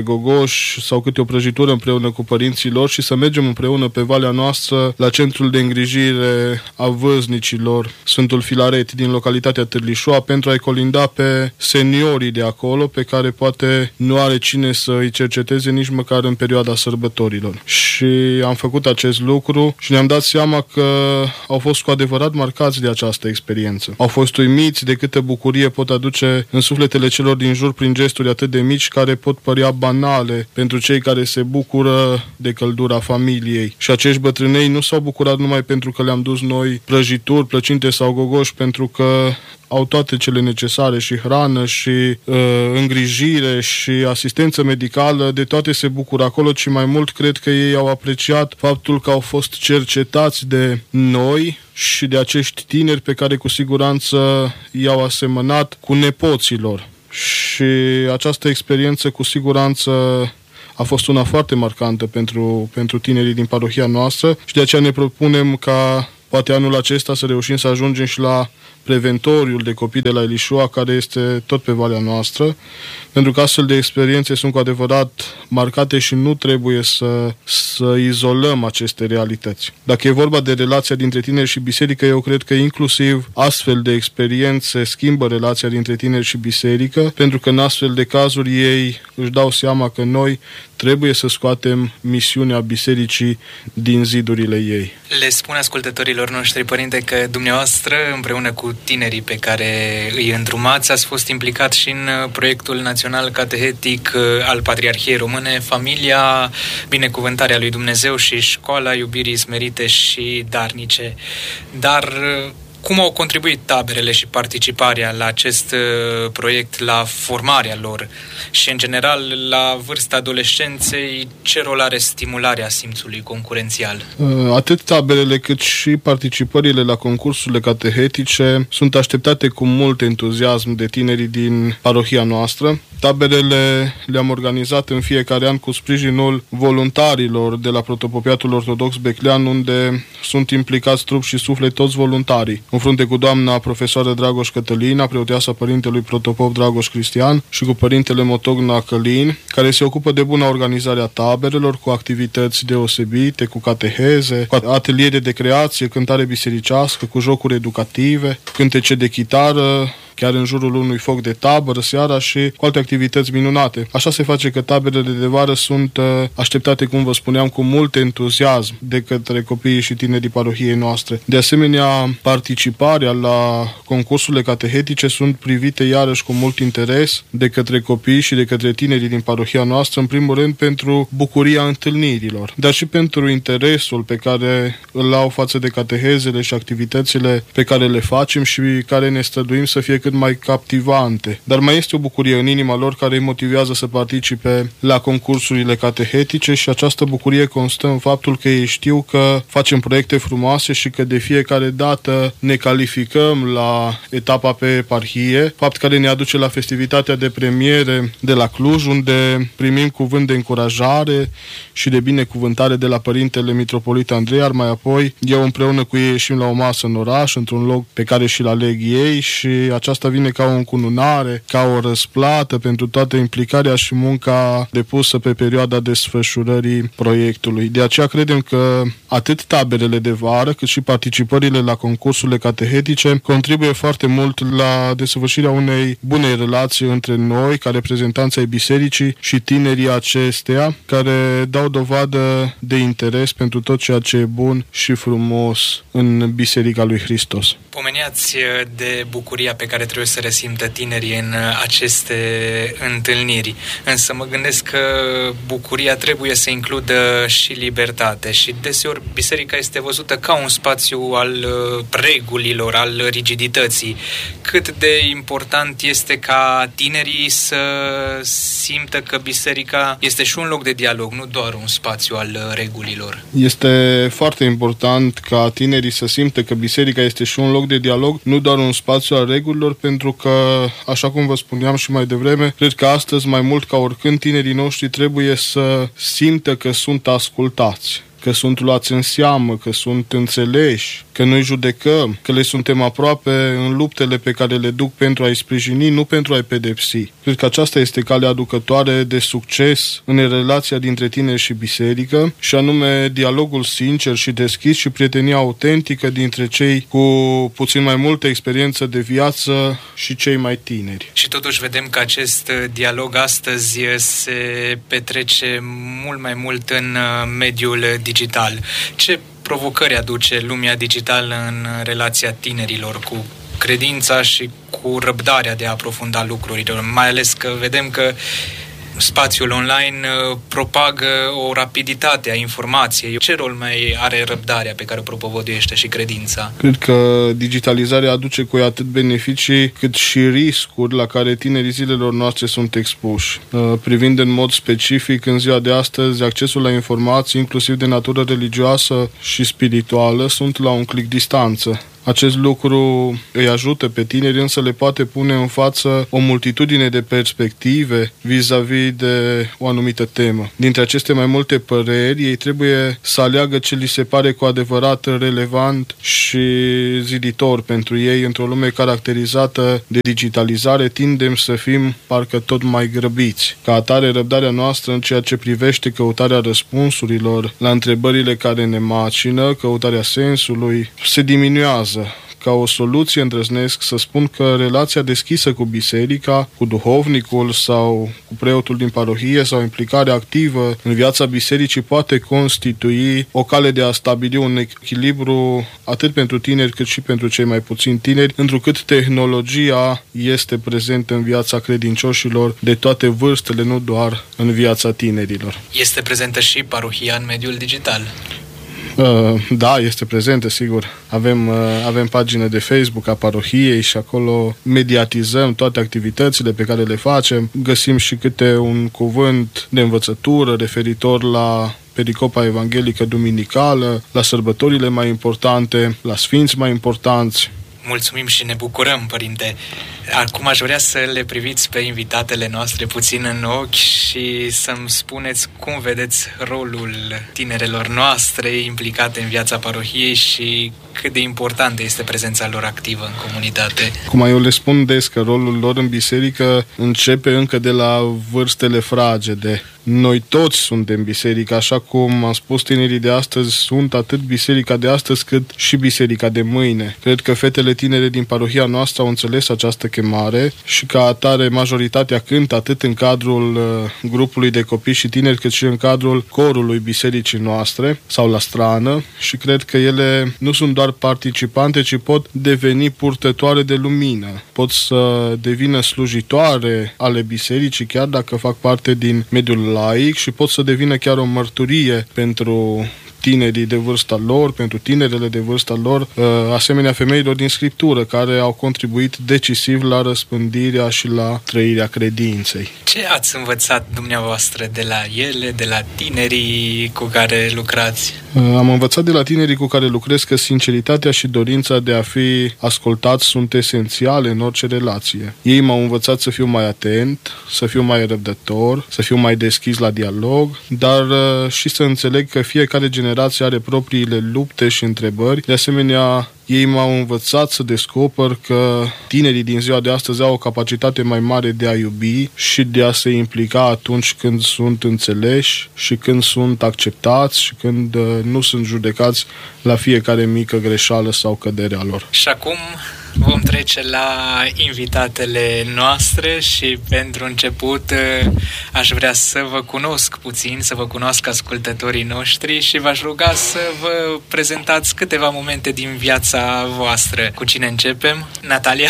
Dragoș sau câte o prăjitură împreună cu părinții lor și să mergem împreună pe Valea noastră la centrul de îngrijire a văznicilor Sfântul Filaret din localitatea Târlișoa pentru a-i colinda pe seniorii de acolo, pe care poate nu are cine să îi cerceteze nici măcar în perioada sărbătorilor. Și am făcut acest lucru și ne-am dat seama că au fost cu adevărat marcați de această experiență. Au fost uimiți de câtă bucurie pot aduce în sufletele celor din jur prin gesturi atât de mici care pot părea banale pentru cei care se bucură de căldura familiei. Și acești bătrânei nu s-au bucurat numai pentru că le-am dus noi prăjituri, plăcinte sau gogoși, pentru că au toate cele necesare, și hrană, și îngrijire, și asistență medicală, de toate se bucură acolo, ci mai mult cred că ei au apreciat faptul că au fost cercetați de noi și de acești tineri pe care cu siguranță i-au asemănat cu nepoților. Și această experiență cu siguranță a fost una foarte marcantă pentru tinerii din parohia noastră și de aceea ne propunem ca poate anul acesta să reușim să ajungem și la preventoriul de copii de la Elișoa, care este tot pe Valea noastră, pentru că astfel de experiențe sunt cu adevărat marcate și nu trebuie să izolăm aceste realități. Dacă e vorba de relația dintre tineri și biserică, eu cred că inclusiv astfel de experiențe schimbă relația dintre tineri și biserică, pentru că în astfel de cazuri ei își dau seama că noi trebuie să scoatem misiunea bisericii din zidurile ei. Le spun ascultătorilor noștri, părinte, că dumneavoastră, împreună cu tinerii pe care îi îndrumați, ați fost implicat și în proiectul național catehetic al Patriarhiei Române, Familia, Binecuvântarea lui Dumnezeu și Școala Iubirii Smerite și Darnice. Dar cum au contribuit taberele și participarea la acest proiect, la formarea lor și, în general, la vârsta adolescenței, ce rol are stimularea simțului concurențial? Atât taberele cât și participările la concursurile catehetice sunt așteptate cu mult entuziasm de tinerii din parohia noastră. Taberele le-am organizat în fiecare an cu sprijinul voluntarilor de la Protopopiatul Ortodox Beclean, unde sunt implicați trup și suflet toți voluntarii. În frunte cu doamna profesoară Dragoș Cătălina, preoteasa părintelui protopop Dragoș Cristian, și cu părintele Motogna Călin, care se ocupă de bună organizare a taberelor, cu activități deosebite, cu cateheze, cu ateliere de creație, cântare bisericească, cu jocuri educative, cântece de chitară, chiar în jurul unui foc de tabără seara și cu alte activități minunate. Așa se face că taberele de vară sunt așteptate, cum vă spuneam, cu mult entuziasm de către copiii și tinerii parohiei noastre. De asemenea, participarea la concursurile catehetice sunt privite iarăși cu mult interes de către copii și de către tinerii din parohia noastră, în primul rând pentru bucuria întâlnirilor, dar și pentru interesul pe care îl au față de catehezele și activitățile pe care le facem și care ne străduim să fie cât mai captivante. Dar mai este o bucurie în inima lor care îi motivează să participe la concursurile catehetice și această bucurie constă în faptul că ei știu că facem proiecte frumoase și că de fiecare dată ne calificăm la etapa pe eparhie, fapt care ne aduce la festivitatea de premiere de la Cluj, unde primim cuvânt de încurajare și de binecuvântare de la Părintele Mitropolit Andrei, iar mai apoi eu împreună cu ei ieșim la o masă în oraș, într-un loc pe care și-l aleg ei, și aceasta vine ca o încununare, ca o răsplată pentru toată implicarea și munca depusă pe perioada desfășurării proiectului. De aceea credem că atât taberele de vară, cât și participările la concursurile catehetice contribuie foarte mult la desăvârșirea unei bune relații între noi, ca reprezentanți ai bisericii, și tinerii acesteia, care dau dovadă de interes pentru tot ceea ce e bun și frumos în Biserica lui Hristos. Pomeneați de bucuria pe care trebuie să resimtă tinerii în aceste întâlniri, însă mă gândesc că bucuria trebuie să includă și libertate și deseori biserica este văzută ca un spațiu al regulilor, al rigidității. Cât de important este ca tinerii să simtă că biserica este și un loc de dialog, nu doar un spațiu al regulilor? Este foarte important ca tinerii să simtă că biserica este și un loc de dialog, nu doar un spațiu al regulilor, pentru că, așa cum vă spuneam și mai devreme, cred că astăzi, mai mult ca oricând, tinerii noștri trebuie să simtă că sunt ascultați. că sunt luați în seamă, că sunt înțeleși, că noi judecăm, că le suntem aproape în luptele pe care le duc pentru a-i sprijini, nu pentru a-i pedepsi. Cred că aceasta este calea aducătoare de succes în relația dintre tineri și biserică, și anume dialogul sincer și deschis și prietenia autentică dintre cei cu puțin mai multă experiență de viață și cei mai tineri. Și totuși vedem că acest dialog astăzi se petrece mult mai mult în mediul digital. Ce provocări aduce lumea digitală în relația tinerilor cu credința și cu răbdarea de a aprofunda lucrurile, mai ales că vedem că spațiul online propagă o rapiditate a informației. Ce rol mai are răbdarea pe care o propovăduiește și credința? Cred că digitalizarea aduce cu ea atât beneficii cât și riscuri la care tinerii zilelor noastre sunt expuși. Privind în mod specific în ziua de astăzi, accesul la informații, inclusiv de natură religioasă și spirituală, sunt la un clic distanță. Acest lucru îi ajută pe tineri, însă le poate pune în față o multitudine de perspective vis-a-vis de o anumită temă. Dintre aceste mai multe păreri, ei trebuie să aleagă ce li se pare cu adevărat relevant și ziditor pentru ei. Într-o lume caracterizată de digitalizare, tindem să fim parcă tot mai grăbiți. Ca atare, răbdarea noastră în ceea ce privește căutarea răspunsurilor la întrebările care ne macină, căutarea sensului, se diminuează. Ca o soluție îndrăznesc să spun că relația deschisă cu biserica, cu duhovnicul sau cu preotul din parohie sau implicarea activă în viața bisericii poate constitui o cale de a stabili un echilibru atât pentru tineri cât și pentru cei mai puțini tineri, întrucât tehnologia este prezentă în viața credincioșilor de toate vârstele, nu doar în viața tinerilor. Este prezentă și parohia în mediul digital? Da, este prezentă, sigur. Avem pagină de Facebook a parohiei și acolo mediatizăm toate activitățile pe care le facem. Găsim și câte un cuvânt de învățătură referitor la pericopa evanghelică duminicală, la sărbătorile mai importante, la sfinți mai importanți. Mulțumim și ne bucurăm, Părinte. Acum aș vrea să le priviți pe invitatele noastre puțin în ochi și să-mi spuneți cum vedeți rolul tinerelor noastre implicate în viața parohiei și cât de importantă este prezența lor activă în comunitate. Cum eu le spun des că rolul lor în biserică începe încă de la vârstele fragede. Noi toți suntem biserica, așa cum am spus, tinerii de astăzi sunt atât biserica de astăzi cât și biserica de mâine. Cred că fetele tinere din parohia noastră au înțeles această chemare și ca atare majoritatea cântă atât în cadrul grupului de copii și tineri cât și în cadrul corului bisericii noastre sau la strană, și cred că ele nu sunt doar participante, ci pot deveni purtătoare de lumină. Pot să devină slujitoare ale bisericii chiar dacă fac parte din mediul laic și pot să devină chiar o mărturie pentru tinerii de vârsta lor, pentru tinerele de vârsta lor, asemenea femeilor din Scriptură, care au contribuit decisiv la răspândirea și la trăirea credinței. Ce ați învățat dumneavoastră de la ele, de la tinerii cu care lucrați? Am învățat de la tinerii cu care lucrez că sinceritatea și dorința de a fi ascultați sunt esențiale în orice relație. Ei m-au învățat să fiu mai atent, să fiu mai răbdător, să fiu mai deschis la dialog, dar și să înțeleg că fiecare generație are propriile lupte și întrebări. De asemenea, ei m-au învățat să descoper că tinerii din ziua de astăzi au o capacitate mai mare de a iubi și de a se implica atunci când sunt înțeleși și când sunt acceptați și când nu sunt judecați la fiecare mică greșeală sau cădere a lor. Și acum vom trece la invitatele noastre și pentru început aș vrea să vă cunosc puțin, să vă cunosc ascultătorii noștri și v-aș ruga să vă prezentați câteva momente din viața voastră. Cu cine începem? Natalia?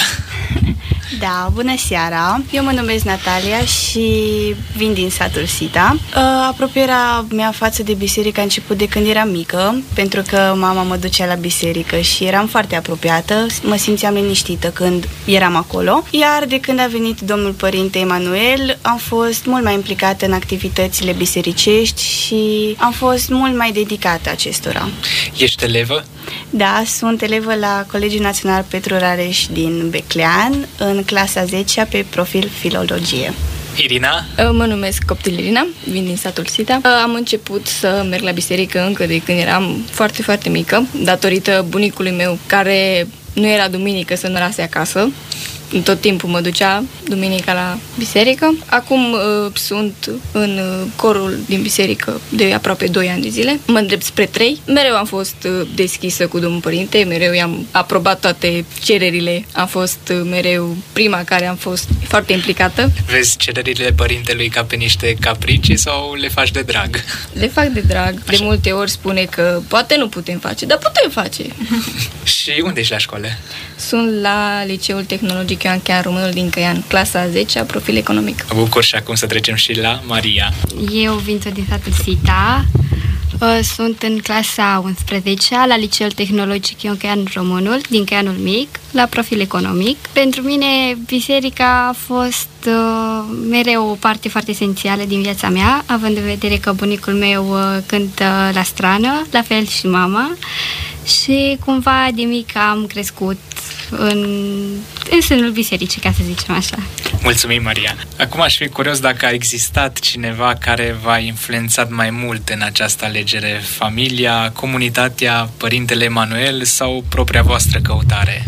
Da, bună seara! Eu mă numesc Natalia și vin din satul Sita. Apropierea mea față de biserică a început de când eram mică, pentru că mama mă ducea la biserică și eram foarte apropiată, mă simțeam liniștită când eram acolo. Iar de când a venit domnul părinte Emanuel, am fost mult mai implicată în activitățile bisericești și am fost mult mai dedicată acestora. Ești elevă? Da, sunt elevă la Colegiul Național Petru Rareș din Beclean, în clasa 10-a pe profil filologie. Irina? Mă numesc Coptil Irina, vin din satul Sita. Am început să merg la biserică încă de când eram foarte, foarte mică, datorită bunicului meu, care nu era duminică să nu rase acasă. Tot timpul mă ducea duminica la biserică. Acum sunt în corul din biserică de aproape 2 ani de zile. Mă îndrept spre 3. Mereu am fost deschisă cu Domnul Părinte, mereu i-am aprobat toate cererile. Am fost mereu prima care am fost foarte implicată. Vezi cererile Părintelui ca pe niște capricii sau le faci de drag? Le fac de drag. Așa. De multe ori spune că poate nu putem face, dar putem face. Și unde ești la școală? Sunt la Liceul Tehnologic Ioan Chean Românul din Căian, clasa a 10-a, profil economic. Mă bucur și acum să trecem și la Maria. Eu vin tot din satul Sita. Sunt în clasa 11-a la Liceul Tehnologic Ioan Chean Românul din Căianul Mic, la profil economic. Pentru mine biserica a fost mereu o parte foarte esențială din viața mea, având în vedere că bunicul meu cântă la strană, la fel și mama. Și cumva de mic am crescut în sânul bisericii, ca să zicem așa. Mulțumim, Maria. Acum aș fi curios dacă a existat cineva care v-a influențat mai mult în această alegere, familia, comunitatea, Părintele Emanuel sau propria voastră căutare?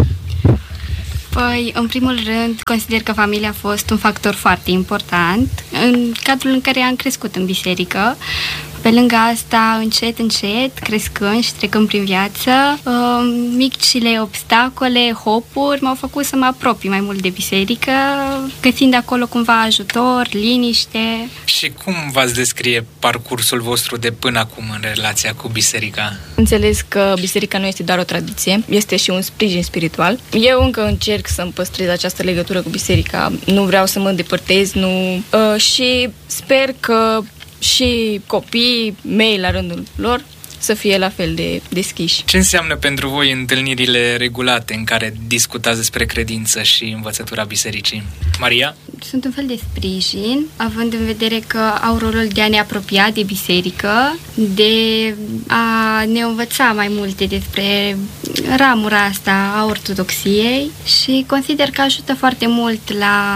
Păi, în primul rând, consider că familia a fost un factor foarte important în cadrul în care am crescut în biserică. Pe lângă asta, încet, crescând și trecând prin viață, micile obstacole, hopuri m-au făcut să mă apropii mai mult de biserică, găsind acolo cumva ajutor, liniște. Și cum v-ați descrie parcursul vostru de până acum în relația cu biserica? Înțeles că biserica nu este doar o tradiție, este și un sprijin spiritual. Eu încă încerc să-mi păstrez această legătură cu biserica, nu vreau să mă îndepărtez, și sper că și copiii mei la rândul lor să fie la fel de deschiși. Ce înseamnă pentru voi întâlnirile regulate în care discutați despre credință și învățătura bisericii? Maria? Sunt un fel de sprijin, având în vedere că au rolul de a ne apropia de biserică, de a ne învăța mai multe despre ramura asta a ortodoxiei și consider că ajută foarte mult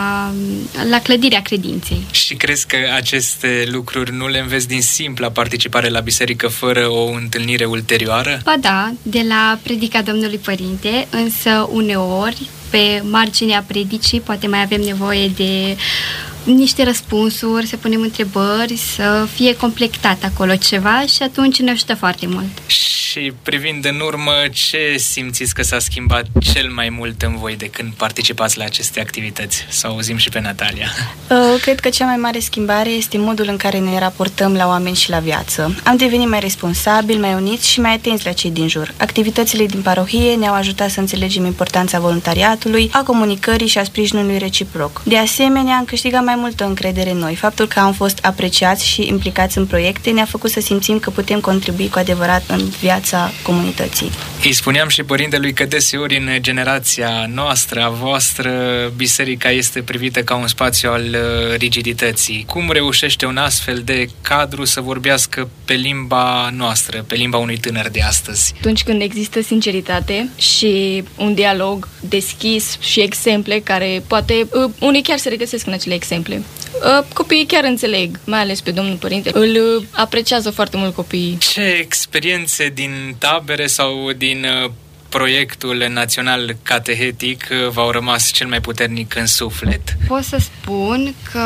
la clădirea credinței. Și crezi că aceste lucruri nu le înveți din simpla participare la biserică fără o întâlnire ulterioară? Ba da, de la predica Domnului Părinte, însă uneori pe marginea predicii poate mai avem nevoie de niște răspunsuri, să punem întrebări, să fie completat acolo ceva și atunci ne ajută foarte mult. Și privind în urmă, ce simțiți că s-a schimbat cel mai mult în voi de când participați la aceste activități? Să auzim și pe Natalia. Cred că cea mai mare schimbare este modul în care ne raportăm la oameni și la viață. Am devenit mai responsabili, mai uniți și mai atenți la cei din jur. Activitățile din parohie ne-au ajutat să înțelegem importanța voluntariatului, a comunicării și a sprijinului reciproc. De asemenea, am câștigat mai multă încredere în noi. Faptul că am fost apreciați și implicați în proiecte ne-a făcut să simțim că putem contribui cu adevărat în viața comunității. Îi spuneam și părintelui că deseori în generația noastră, a voastră, biserica este privită ca un spațiu al rigidității. Cum reușește un astfel de cadru să vorbească pe limba noastră, pe limba unui tânăr de astăzi? Atunci când există sinceritate și un dialog deschis și exemple care poate unii chiar se regăsesc în acele exemple. Copiii chiar înțeleg, mai ales pe Domnul Părinte. Îl apreciază foarte mult copiii. Ce experiențe din tabere sau din proiectul național catehetic v-au rămas cel mai puternic în suflet? Pot să spun că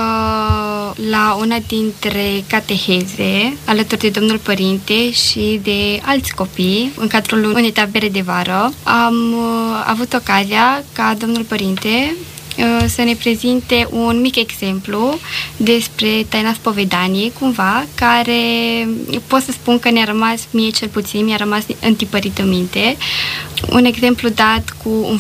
la una dintre cateheze, alături de Domnul Părinte și de alți copii, în cadrul unei tabere de vară, am avut ocazia ca Domnul Părinte să ne prezinte un mic exemplu despre taina spovedaniei, cumva, care pot să spun că ne-a rămas, mie cel puțin, mi-a rămas întipărit în minte. Un exemplu dat cu un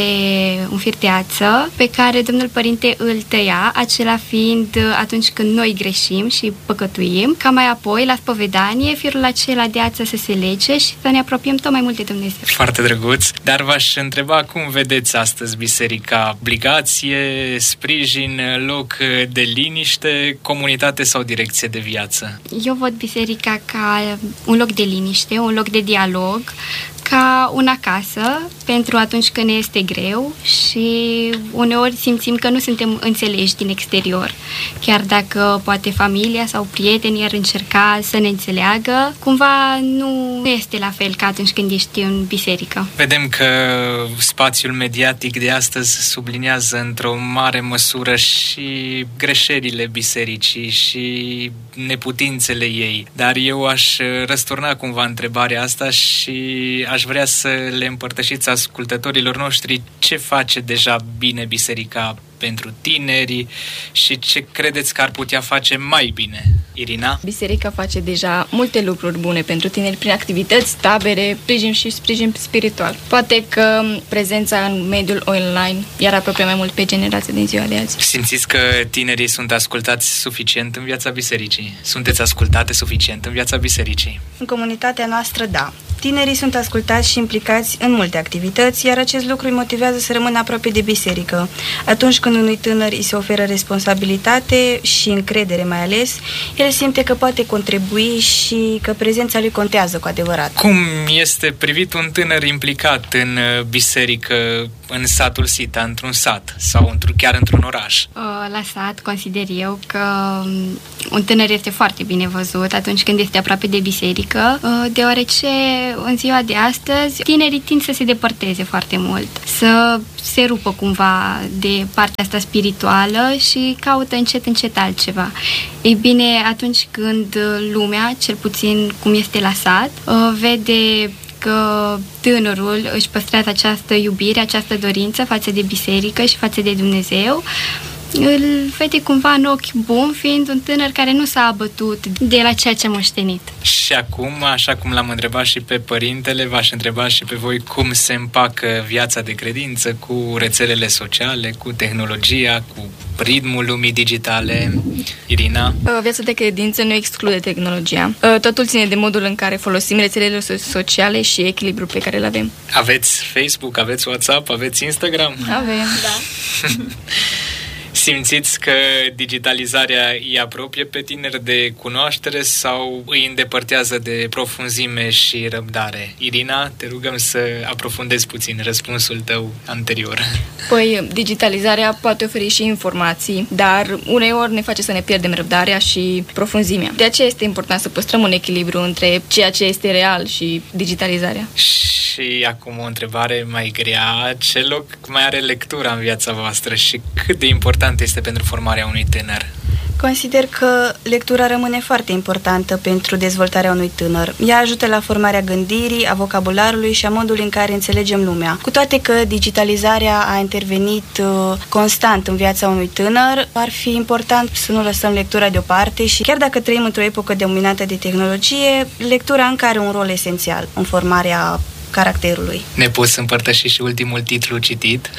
fir de ață pe care Domnul Părinte îl tăia, acela fiind atunci când noi greșim și păcătuim, ca mai apoi, la spovedanie, firul acela de ață să se lege și să ne apropiem tot mai mult de Dumnezeu. Foarte drăguț, dar v-aș întreba cum vedeți astăzi biserica? Obligație, sprijin, loc de liniște, comunitate sau direcție de viață? Eu văd biserica ca un loc de liniște, un loc de dialog, ca una acasă pentru atunci când ne este greu și uneori simțim că nu suntem înțeleși din exterior. Chiar dacă poate familia sau prietenii ar încerca să ne înțeleagă, cumva nu este la fel ca atunci când ești în biserică. Vedem că spațiul mediatic de astăzi subliniază într-o mare măsură și greșelile bisericii și neputințele ei. Dar eu aș răsturna cumva întrebarea asta și aș vrea să le împărtășiți ascultătorilor noștri ce face deja bine biserica pentru tineri și ce credeți că ar putea face mai bine. Irina? Biserica face deja multe lucruri bune pentru tineri prin activități, tabere, sprijin spiritual. Poate că prezența în mediul online iar apropie mai mult pe generația din ziua de azi. Simțiți că tinerii sunt ascultați suficient în viața bisericii? Sunteți ascultate suficient în viața bisericii? În comunitatea noastră, da. Tinerii sunt ascultați și implicați în multe activități, iar acest lucru îi motivează să rămână aproape de biserică. Atunci când unui tânăr îi se oferă responsabilitate și încredere mai ales, el simte că poate contribui și că prezența lui contează cu adevărat. Cum este privit un tânăr implicat în biserică, în satul Sita, într-un sat sau chiar într-un oraș? La sat consider eu că un tânăr este foarte bine văzut atunci când este aproape de biserică, deoarece în ziua de astăzi tinerii tind să se depărteze foarte mult, să se rupă cumva de partea asta spirituală și caută încet altceva. Ei bine, atunci când lumea, cel puțin cum este la sat, vede că tânărul își păstrează această iubire, această dorință față de biserică și față de Dumnezeu, îl vede cumva în ochi buni, fiind un tânăr care nu s-a abătut de la ceea ce a moștenit. Și acum, așa cum l-am întrebat și pe părintele, v-aș întreba și pe voi cum se împacă viața de credință cu rețelele sociale, cu tehnologia, cu ritmul lumii digitale. Irina? Viața de credință nu exclude tehnologia. Totul ține de modul în care folosim rețelele sociale și echilibrul pe care îl avem. Aveți Facebook, aveți WhatsApp, aveți Instagram? Avem, da. Simțiți că digitalizarea îi apropie pe tineri de cunoaștere sau îi îndepărtează de profunzime și răbdare? Irina, te rugăm să aprofundezi puțin răspunsul tău anterior. Păi, digitalizarea poate oferi și informații, dar uneori ne face să ne pierdem răbdarea și profunzimea. De aceea este important să păstrăm un echilibru între ceea ce este real și digitalizarea. Și acum o întrebare mai grea. Ce loc mai are lectura în viața voastră și cât de important este pentru formarea unui tânăr? Consider că lectura rămâne foarte importantă pentru dezvoltarea unui tânăr. Ea ajută la formarea gândirii, a vocabularului și a modului în care înțelegem lumea. Cu toate că digitalizarea a intervenit constant în viața unui tânăr, ar fi important să nu lăsăm lectura deoparte și chiar dacă trăim într-o epocă dominată de tehnologie, lectura încă are un rol esențial în formarea caracterului. Ne poți împărtăși și ultimul titlu citit?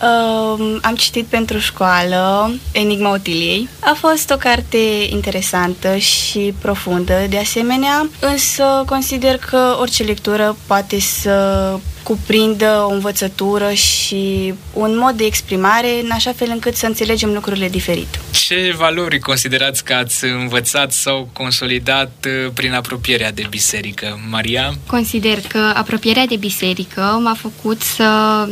Am citit pentru școală Enigma Otiliei. A fost o carte interesantă și profundă de asemenea, însă consider că orice lectură poate să cuprindă o învățătură și un mod de exprimare în așa fel încât să înțelegem lucrurile diferit. Ce valori considerați că ați învățat sau consolidat prin apropierea de biserică? Maria? Consider că apropierea de biserică m-a făcut să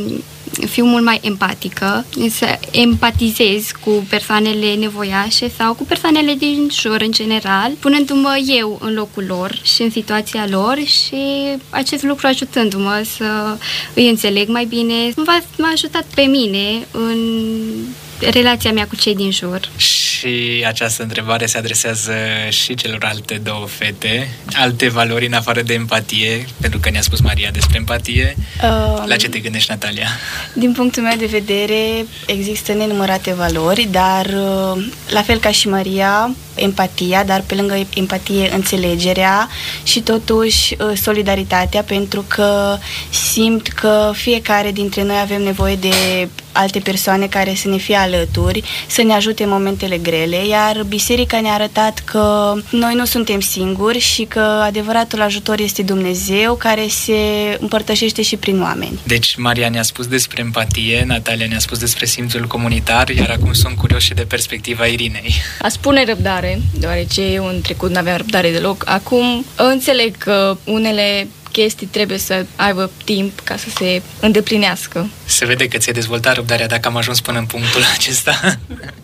fiu mult mai empatică, să empatizez cu persoanele nevoiașe sau cu persoanele din jur în general, punându-mă eu în locul lor și în situația lor și acest lucru ajutându-mă să îi înțeleg mai bine, m-a ajutat pe mine în relația mea cu cei din jur. Și această întrebare se adresează și celorlalte două fete. Alte valori în afară de empatie, pentru că ne-a spus Maria despre empatie. La ce te gândești, Natalia? Din punctul meu de vedere, există nenumărate valori, dar la fel ca și Maria, empatia, dar pe lângă empatie, înțelegerea și totuși solidaritatea, pentru că simt că fiecare dintre noi avem nevoie de alte persoane care să ne fie alături, să ne ajute în momentele grele, iar biserica ne-a arătat că noi nu suntem singuri și că adevăratul ajutor este Dumnezeu, care se împărtășește și prin oameni. Deci Maria ne-a spus despre empatie, Natalia ne-a spus despre simțul comunitar, iar acum sunt curios și de perspectiva Irinei. A spune răbdare, deoarece eu în trecut n-aveam răbdare deloc. Acum înțeleg că unele chestii trebuie să aibă timp ca să se îndeplinească. Se vede că ți-ai dezvoltat răbdarea dacă am ajuns până în punctul acesta.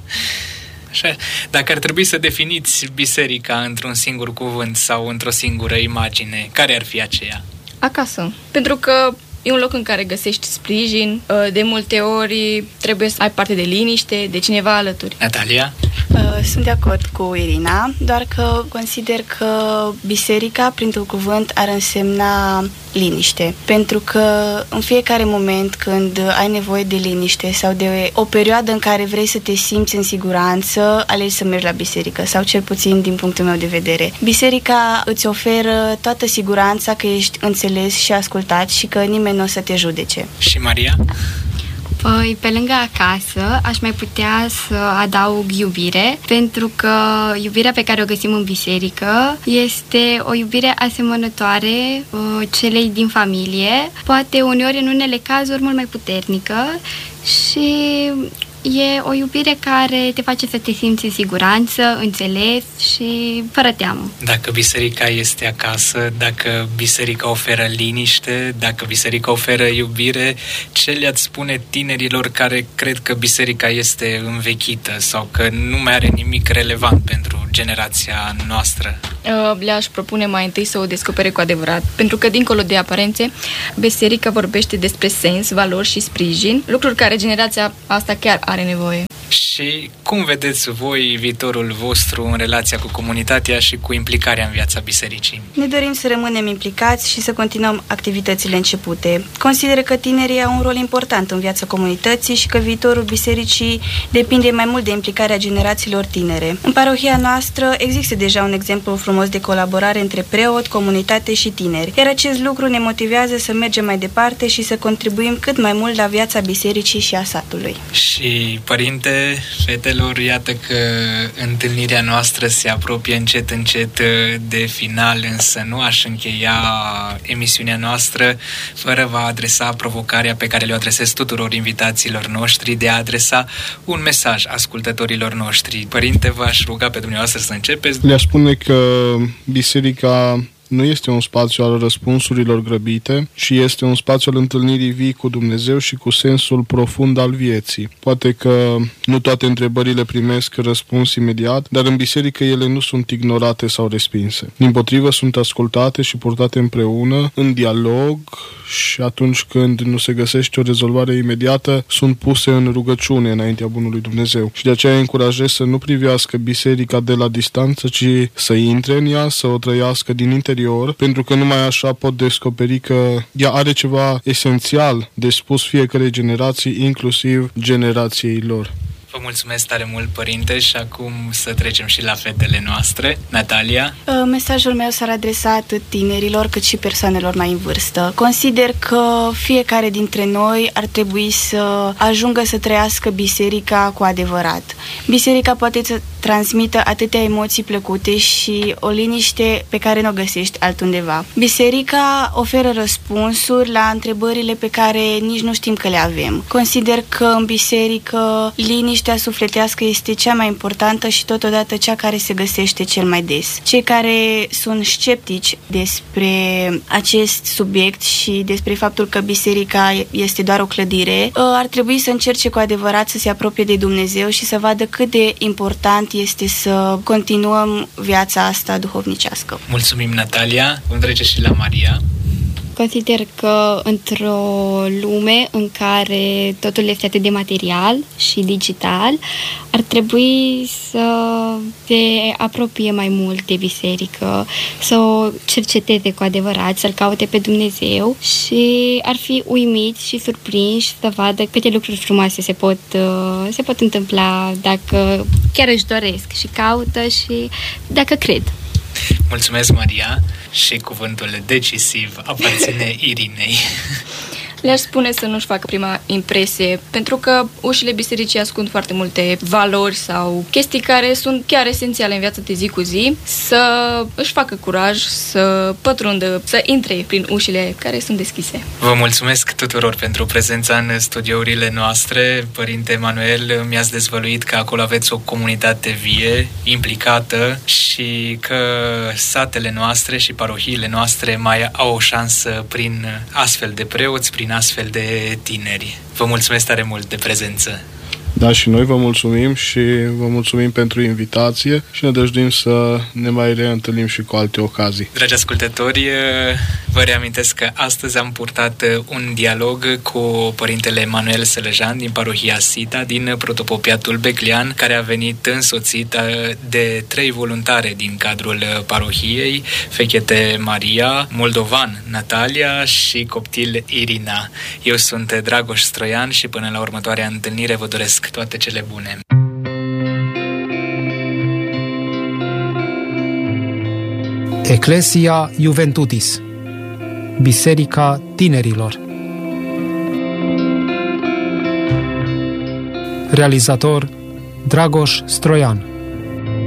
Așa. Dacă ar trebui să definiți biserica într-un singur cuvânt sau într-o singură imagine, care ar fi aceea? Acasă. Pentru că e un loc în care găsești sprijin, de multe ori trebuie să ai parte de liniște, de cineva alături. Natalia? Sunt de acord cu Irina, doar că consider că biserica, printr-un cuvânt, ar însemna liniște. Pentru că în fiecare moment când ai nevoie de liniște sau de o perioadă în care vrei să te simți în siguranță, alegi să mergi la biserică, sau cel puțin din punctul meu de vedere. Biserica îți oferă toată siguranța că ești înțeles și ascultat și că nimeni nu o să te judece. Și Maria? Păi, pe lângă acasă, aș mai putea să adaug iubire, pentru că iubirea pe care o găsim în biserică este o iubire asemănătoare celei din familie, poate uneori în unele cazuri mult mai puternică și e o iubire care te face să te simți în siguranță, înțeles și fără teamă. Dacă biserica este acasă, dacă biserica oferă liniște, dacă biserica oferă iubire, ce le-ați spune tinerilor care cred că biserica este învechită sau că nu mai are nimic relevant pentru generația noastră? Le-aș propune mai întâi să o descopere cu adevărat, pentru că dincolo de aparențe, biserica vorbește despre sens, valori și sprijin, lucruri care generația asta chiar are nevoie. Și cum vedeți voi viitorul vostru în relația cu comunitatea și cu implicarea în viața bisericii? Ne dorim să rămânem implicați și să continuăm activitățile începute. Consider că tinerii au un rol important în viața comunității și că viitorul bisericii depinde mai mult de implicarea generațiilor tinere. În parohia noastră există deja un exemplu frumos de colaborare între preot, comunitate și tineri, iar acest lucru ne motivează să mergem mai departe și să contribuim cât mai mult la viața bisericii și a satului. Și, părinte, fetelor, iată că întâlnirea noastră se apropie încet, încet de final, însă nu aș încheia emisiunea noastră fără va adresa provocarea pe care le-o adresez tuturor invitațiilor noștri de a adresa un mesaj ascultătorilor noștri. Părinte, v-aș ruga pe dumneavoastră să începeți. Le-aș spune că biserica nu este un spațiu al răspunsurilor grăbite, ci este un spațiu al întâlnirii vii cu Dumnezeu și cu sensul profund al vieții. Poate că nu toate întrebările primesc răspuns imediat, dar în biserică ele nu sunt ignorate sau respinse. Dimpotrivă, sunt ascultate și purtate împreună, în dialog, și atunci când nu se găsește o rezolvare imediată, sunt puse în rugăciune înaintea bunului Dumnezeu. Și de aceea îi încurajez să nu privească biserica de la distanță, ci să intre în ea, să o trăiască din interior, pentru că numai așa pot descoperi că ea are ceva esențial de spus fiecare generații, inclusiv generației lor. Vă mulțumesc tare mult, părinte, și acum să trecem și la fetele noastre. Natalia? Mesajul meu s-ar adresa atât tinerilor cât și persoanelor mai în vârstă. Consider că fiecare dintre noi ar trebui să ajungă să trăiască biserica cu adevărat. Biserica poate să transmită atâtea emoții plăcute și o liniște pe care nu o găsești altundeva. Biserica oferă răspunsuri la întrebările pe care nici nu știm că le avem. Consider că în biserică liniștea sufletească este cea mai importantă și totodată cea care se găsește cel mai des. Cei care sunt sceptici despre acest subiect și despre faptul că biserica este doar o clădire, ar trebui să încerce cu adevărat să se apropie de Dumnezeu și să vadă cât de important este să continuăm viața asta duhovnicească. Mulțumim, Natalia. Vom trece și la Maria. Consider că într-o lume în care totul este atât de material și digital, ar trebui să te apropie mai mult de biserică, să o cerceteze cu adevărat, să-L caute pe Dumnezeu și ar fi uimiți și surprinși să vadă câte lucruri frumoase se pot întâmpla dacă chiar își doresc și caută și dacă cred. Mulțumesc, Maria, și cuvântul decisiv aparține Irinei. Le-aș spune să nu-și facă prima impresie, pentru că ușile bisericii ascund foarte multe valori sau chestii care sunt chiar esențiale în viața de zi cu zi, să își facă curaj, să pătrundă, să intre prin ușile care sunt deschise. Vă mulțumesc tuturor pentru prezența în studiourile noastre. Părinte Emanuel, mi-ați dezvăluit că acolo aveți o comunitate vie, implicată și că satele noastre și parohiile noastre mai au o șansă prin astfel de preoți, prin astfel de tineri. Vă mulțumesc tare mult de prezență. Da, și noi vă mulțumim și vă mulțumim pentru invitație și ne dăjduim să ne mai reîntâlnim și cu alte ocazii. Dragi ascultători, vă reamintesc că astăzi am purtat un dialog cu Părintele Emanuel Sălăjan din parohia Sita, din Protopopiatul Beclean, care a venit însoțit de 3 voluntare din cadrul parohiei, Fechete Maria, moldovan Natalia și coptil Irina. Eu sunt Dragoș Stroian și până la următoarea întâlnire vă doresc toate cele bune. Ecclesia Juventutis, Biserica Tinerilor. Realizator Dragoș Stroian.